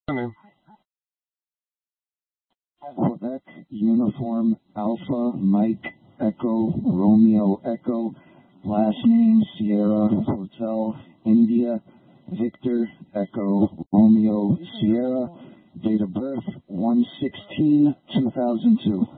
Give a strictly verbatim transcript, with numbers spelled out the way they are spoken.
name? Quebec Uniform Alpha Mike Echo Romeo Echo. Last name Sierra Hotel India Victor Echo Romeo Sierra. Date of birth one sixteen two thousand two.